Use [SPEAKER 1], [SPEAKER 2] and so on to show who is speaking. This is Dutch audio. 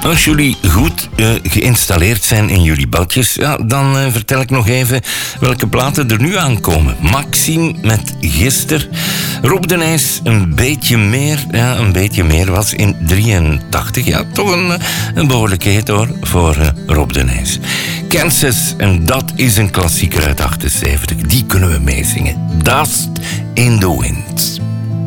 [SPEAKER 1] Als jullie goed geïnstalleerd zijn in jullie badjes, ja, dan vertel ik nog even welke platen er nu aankomen. Maxime met Gister. Rob de Nijs een beetje meer. Ja, een beetje meer was in 83. Ja, toch een behoorlijke hit hoor, voor Rob de Nijs. Kansas, en dat is een klassieker uit 78. Die kunnen we meezingen. Dust in the Wind.